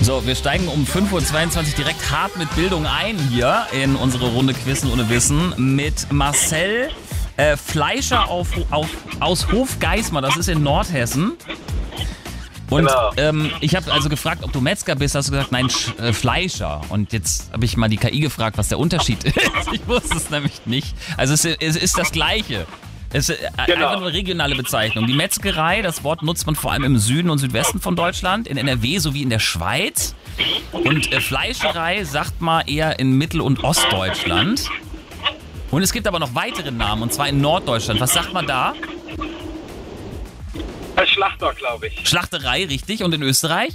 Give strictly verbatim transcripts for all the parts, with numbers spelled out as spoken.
So, wir steigen um fünf Uhr zweiundzwanzig direkt hart mit Bildung ein hier in unsere Runde Quizzen ohne Wissen mit Marcel äh, Fleischer auf, auf, aus Hofgeismar, das ist in Nordhessen. Und Genau. ähm, ich habe also gefragt, ob du Metzger bist, hast du gesagt, nein, Sch- äh, Fleischer. Und jetzt habe ich mal die K I gefragt, was der Unterschied ist. Ich wusste es nämlich nicht. Also es, es ist das Gleiche. Es ist Genau. einfach nur eine regionale Bezeichnung. Die Metzgerei, das Wort nutzt man vor allem im Süden und Südwesten von Deutschland, in N R W sowie in der Schweiz. Und äh, Fleischerei sagt man eher in Mittel- und Ostdeutschland. Und es gibt aber noch weitere Namen, und zwar in Norddeutschland. Was sagt man da? Als Schlachter, glaube ich. Schlachterei, richtig. Und in Österreich?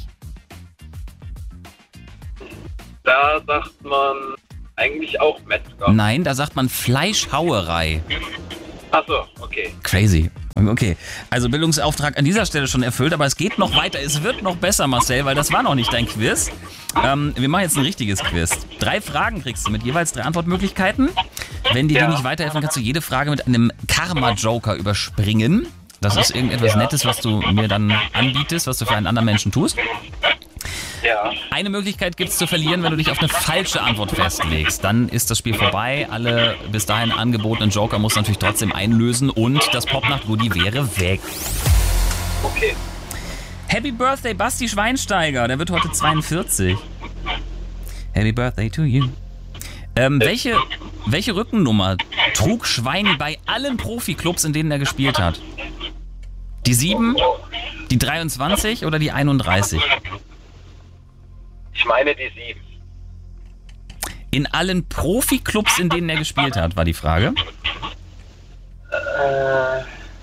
Da sagt man eigentlich auch Metzger. Nein, da sagt man Fleischhauerei. Achso, okay. Crazy. Okay, also Bildungsauftrag an dieser Stelle schon erfüllt, aber es geht noch weiter. Es wird noch besser, Marcel, weil das war noch nicht dein Quiz. Ähm, wir machen jetzt ein richtiges Quiz. Drei Fragen kriegst du mit jeweils drei Antwortmöglichkeiten. Wenn dir Ja. die nicht weiterhelfen, kannst du jede Frage mit einem Karma-Joker überspringen. Das ist irgendetwas Nettes, was du mir dann anbietest, was du für einen anderen Menschen tust. Ja. Eine Möglichkeit gibt es zu verlieren, wenn du dich auf eine falsche Antwort festlegst. Dann ist das Spiel vorbei. Alle bis dahin angebotenen Joker musst du natürlich trotzdem einlösen und das Popnacht-Goodie wäre weg. Okay. Happy Birthday, Basti Schweinsteiger. Der wird heute zweiundvierzig. Happy Birthday to you. Ähm, welche, welche Rückennummer trug Schweini bei allen Profiklubs, in denen er gespielt hat? Die sieben, die dreiundzwanzig oder die einunddreißig? Ich meine die sieben. In allen Profiklubs, in denen er gespielt hat, war die Frage. Äh,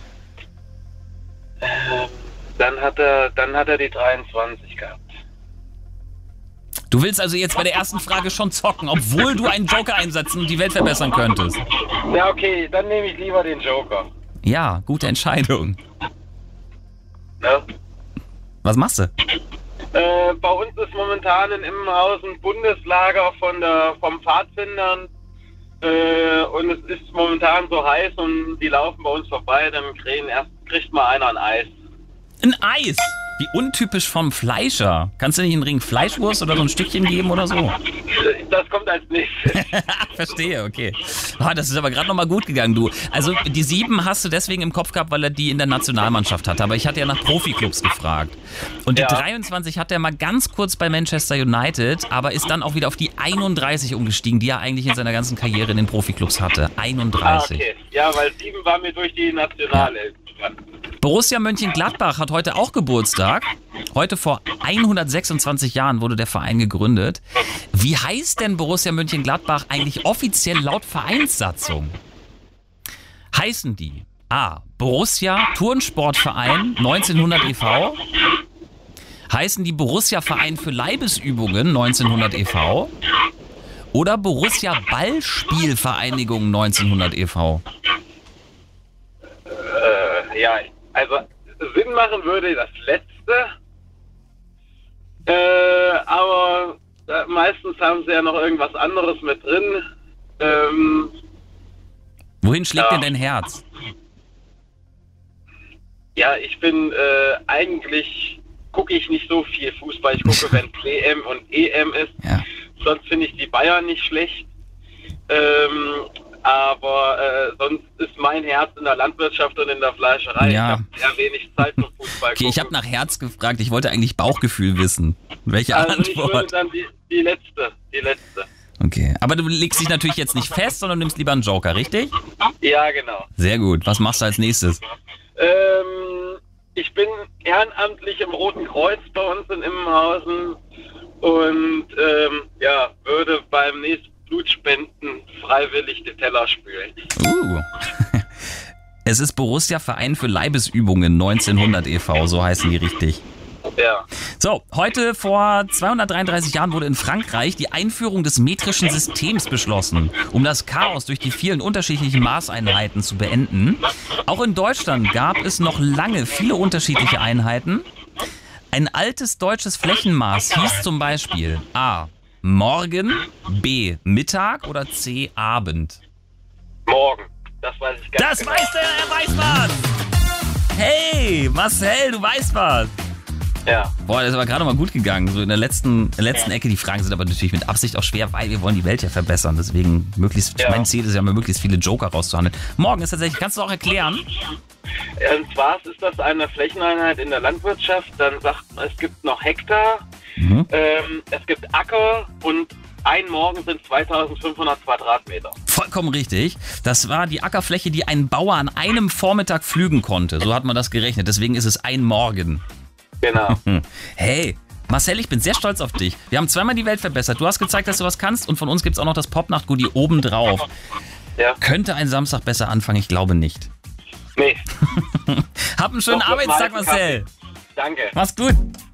ähm, dann hat er, dann hat er die dreiundzwanzig gehabt. Du willst also jetzt bei der ersten Frage schon zocken, obwohl du einen Joker einsetzen und die Welt verbessern könntest. Ja, okay, dann nehme ich lieber den Joker. Ja, gute Entscheidung. Ne? Was machst du? Äh, bei uns ist momentan in Immenhausen ein Bundeslager von der, vom Pfadfindern. Äh, und es ist momentan so heiß und die laufen bei uns vorbei, dann kriegen erst, kriegt mal einer ein Eis. Ein Eis! Wie untypisch vom Fleischer. Kannst du nicht einen Ring Fleischwurst oder so ein Stückchen geben oder so? Äh, Das kommt als nächstes. Verstehe, okay. Ah, das ist aber gerade nochmal gut gegangen, du. Also die sieben hast du deswegen im Kopf gehabt, weil er die in der Nationalmannschaft hatte. Aber ich hatte ja nach Profiklubs gefragt. Und die Ja. dreiundzwanzig hat er mal ganz kurz bei Manchester United, aber ist dann auch wieder auf die einunddreißig umgestiegen, die er eigentlich in seiner ganzen Karriere in den Profiklubs hatte. Ah, einunddreißig. okay. Ja, weil sieben war mir durch die Nationalelf bekannt. Borussia Mönchengladbach hat heute auch Geburtstag. Heute vor hundertsechsundzwanzig Jahren wurde der Verein gegründet. Wie heißt denn Borussia Mönchengladbach eigentlich offiziell laut Vereinssatzung? Heißen die A. Borussia Turnsportverein neunzehnhundert e V? Heißen die Borussia Verein für Leibesübungen neunzehnhundert e V? Oder Borussia Ballspielvereinigung neunzehnhundert e V? Äh, ja, also Sinn machen würde das letzte. Äh, aber äh, meistens haben sie ja noch irgendwas anderes mit drin. Ähm, Wohin schlägt Ja. denn dein Herz? ja, ich bin äh, eigentlich, gucke ich nicht so viel Fußball. Ich gucke, wenn W M und E M ist. Ja. Sonst finde ich die Bayern nicht schlecht. Ähm, aber äh, sonst ist mein Herz in der Landwirtschaft und in der Fleischerei. Ja. Ich habe sehr wenig Zeit zum Fußball Okay, ich habe gucken. nach Herz gefragt. Ich wollte eigentlich Bauchgefühl wissen. Welche Also ich würde Antwort? dann die, die letzte, die letzte. Okay, aber du legst dich natürlich jetzt nicht fest, sondern nimmst lieber einen Joker, richtig? Ja, genau. Sehr gut. Was machst du als nächstes? Ähm, ich bin ehrenamtlich im Roten Kreuz bei uns in Immenhausen und ähm, ja, würde beim nächsten Blutspenden freiwillig den Teller spülen. Uh. Es ist Borussia Verein für Leibesübungen neunzehnhundert e V, so heißen die richtig. Ja. So, heute vor zweihundertdreiunddreißig Jahren wurde in Frankreich die Einführung des metrischen Systems beschlossen, um das Chaos durch die vielen unterschiedlichen Maßeinheiten zu beenden. Auch in Deutschland gab es noch lange viele unterschiedliche Einheiten. Ein altes deutsches Flächenmaß hieß zum Beispiel A. Morgen, B. Mittag oder C. Abend. Morgen. Das weiß ich ganz Das genau. weiß er, er weiß was! Hey, Marcel, du weißt was! Ja. Boah, das war gerade mal gut gegangen. So in der letzten, in der letzten Ecke. Die Fragen sind aber natürlich mit Absicht auch schwer, weil wir wollen die Welt ja verbessern. Deswegen möglichst, Ja. mein Ziel ist ja, möglichst viele Joker rauszuhandeln. Morgen ist tatsächlich, kannst du auch erklären? Und zwar ist das eine Flächeneinheit in der Landwirtschaft. Dann sagt man, es gibt noch Hektar, Mhm. ähm, es gibt Acker und ein Morgen sind zweitausendfünfhundert Quadratmeter. Vollkommen richtig. Das war die Ackerfläche, die ein Bauer an einem Vormittag pflügen konnte. So hat man das gerechnet. Deswegen ist es ein Morgen. Genau. Hm. Hey, Marcel, ich bin sehr stolz auf dich. Wir haben zweimal die Welt verbessert. Du hast gezeigt, dass du was kannst und von uns gibt es auch noch das Popnacht-Goodie obendrauf. Ja. Könnte ein Samstag besser anfangen? Ich glaube nicht. Nee. Hab einen schönen Doch, Arbeitstag, mal- Marcel. Danke. Mach's gut.